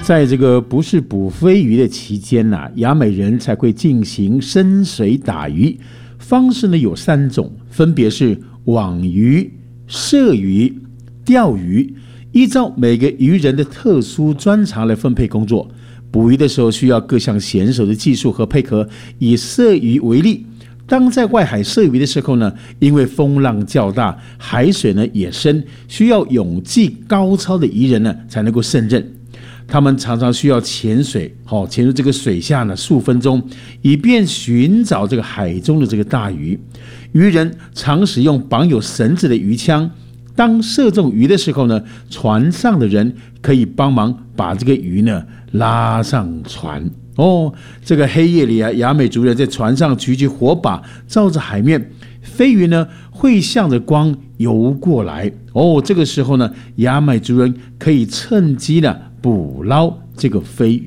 在这个不是捕飞鱼的期间亚美人才会进行深水打鱼，方式呢有3种，分别是网鱼、射鱼、钓鱼，依照每个渔人的特殊专长来分配工作。捕鱼的时候需要各项娴熟的技术和配合。以射鱼为例，当在外海射鱼的时候呢，因为风浪较大，海水呢也深，需要勇技高超的渔人呢才能够胜任。他们常常需要潜水，潜入这个水下呢数分钟，以便寻找这个海中的这个大鱼。渔人常使用绑有绳子的鱼枪，当射中鱼的时候呢，船上的人可以帮忙把这个鱼呢拉上船。这个黑夜里亚美族人在船上举起火把，照着海面，飞鱼呢会向着光游过来。这个时候呢，亚美族人可以趁机呢捕捞这个飞鱼。